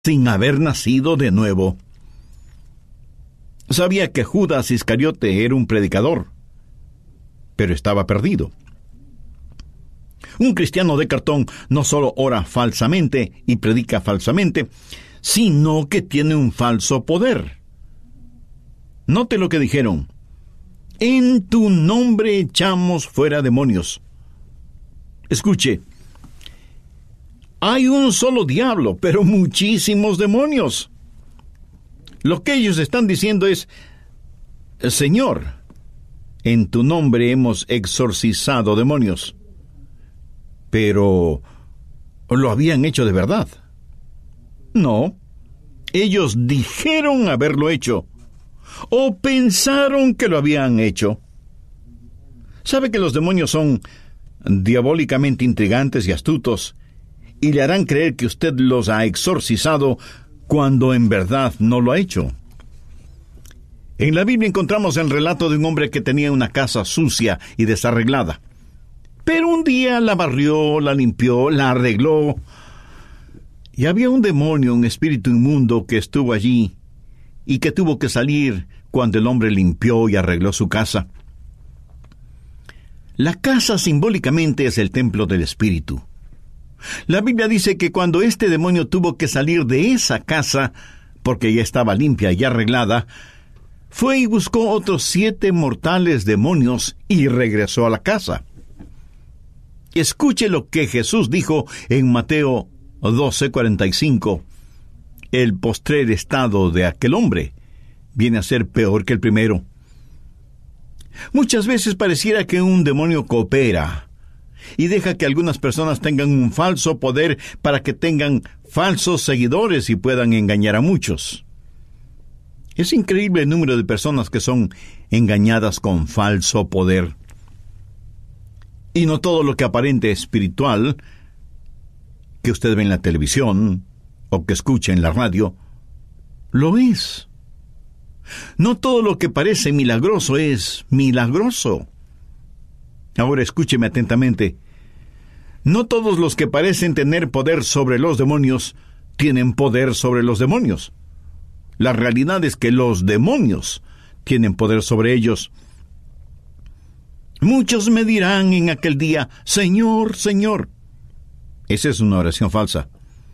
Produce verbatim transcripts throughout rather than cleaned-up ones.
sin haber nacido de nuevo. Sabía que Judas Iscariote era un predicador, pero estaba perdido. Un cristiano de cartón no solo ora falsamente y predica falsamente, sino que tiene un falso poder. Note lo que dijeron: en tu nombre echamos fuera demonios. Escuche, hay un solo diablo, pero muchísimos demonios. Lo que ellos están diciendo es: Señor, en tu nombre hemos exorcizado demonios. Pero, ¿lo habían hecho de verdad? No, ellos dijeron haberlo hecho, o pensaron que lo habían hecho. ¿Sabe que los demonios son diabólicamente intrigantes y astutos, y le harán creer que usted los ha exorcizado cuando en verdad no lo ha hecho? En la Biblia encontramos el relato de un hombre que tenía una casa sucia y desarreglada. Pero un día la barrió, la limpió, la arregló. Y había un demonio, un espíritu inmundo que estuvo allí y que tuvo que salir cuando el hombre limpió y arregló su casa. La casa simbólicamente es el templo del espíritu. La Biblia dice que cuando este demonio tuvo que salir de esa casa, porque ya estaba limpia y arreglada, fue y buscó otros siete mortales demonios y regresó a la casa. Escuche lo que Jesús dijo en Mateo doce cuarenta y cinco. El postrer estado de aquel hombre viene a ser peor que el primero. Muchas veces pareciera que un demonio coopera y deja que algunas personas tengan un falso poder para que tengan falsos seguidores y puedan engañar a muchos. Es increíble el número de personas que son engañadas con falso poder. Y no todo lo que aparente espiritual, que usted ve en la televisión o que escucha en la radio, lo es. No todo lo que parece milagroso es milagroso. Ahora escúcheme atentamente. No todos los que parecen tener poder sobre los demonios tienen poder sobre los demonios. La realidad es que los demonios tienen poder sobre ellos. Muchos me dirán en aquel día: Señor, Señor. Esa es una oración falsa.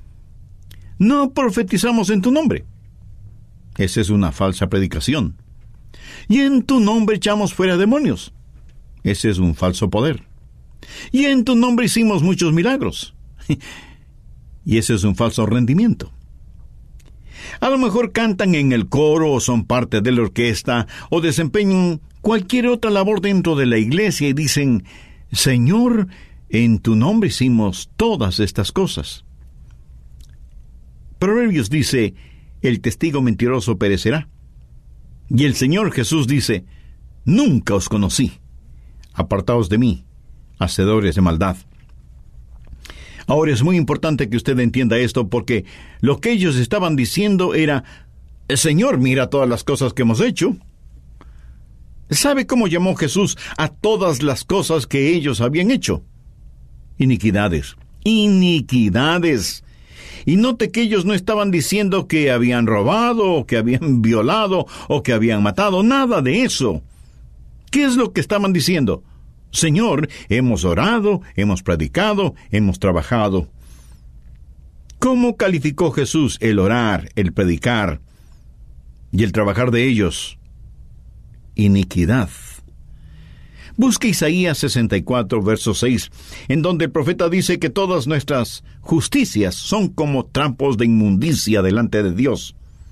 No profetizamos en tu nombre. Esa es una falsa predicación. Y en tu nombre echamos fuera demonios. Ese es un falso poder. Y en tu nombre hicimos muchos milagros. Y ese es un falso rendimiento. A lo mejor cantan en el coro o son parte de la orquesta o desempeñan cualquier otra labor dentro de la iglesia y dicen: Señor, en tu nombre hicimos todas estas cosas. Proverbios dice: el testigo mentiroso perecerá. Y el Señor Jesús dice: nunca os conocí. Apartaos de mí, hacedores de maldad. Ahora es muy importante que usted entienda esto, porque lo que ellos estaban diciendo era: Señor, mira todas las cosas que hemos hecho. ¿Sabe cómo llamó Jesús a todas las cosas que ellos habían hecho? Iniquidades. Iniquidades. Y note que ellos no estaban diciendo que habían robado, o que habían violado, o que habían matado. Nada de eso. ¿Qué es lo que estaban diciendo? Señor, hemos orado, hemos predicado, hemos trabajado. ¿Cómo calificó Jesús el orar, el predicar y el trabajar de ellos? Iniquidad. Busque Isaías sesenta y cuatro, verso seis, en donde el profeta dice que todas nuestras justicias son como trapos de inmundicia delante de Dios.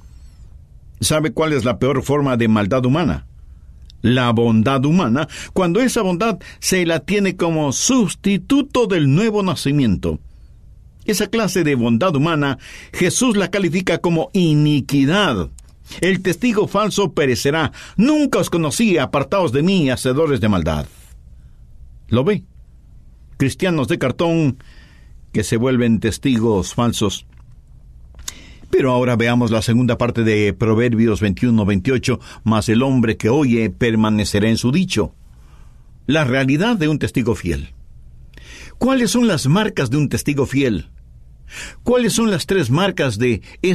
¿Sabe cuál es la peor forma de maldad humana? La bondad humana, cuando esa bondad se la tiene como sustituto del nuevo nacimiento. Esa clase de bondad humana, Jesús la califica como iniquidad. El testigo falso perecerá. Nunca os conocí, apartaos de mí, hacedores de maldad. ¿Lo ve? Cristianos de cartón que se vuelven testigos falsos. Pero ahora veamos la segunda parte de Proverbios veintiuno veintiocho. Mas el hombre que oye permanecerá en su dicho. La realidad de un testigo fiel. ¿Cuáles son las marcas de un testigo fiel? ¿Cuáles son las tres marcas de